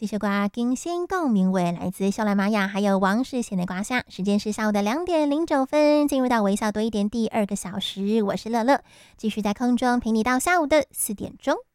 这首歌跟先共鸣为来自秀兰玛雅还有王世贤的瓜下，时间是下午的2:09，进入到微笑多一点第2个小时，我是乐乐，继续在空中陪你到下午的4点钟。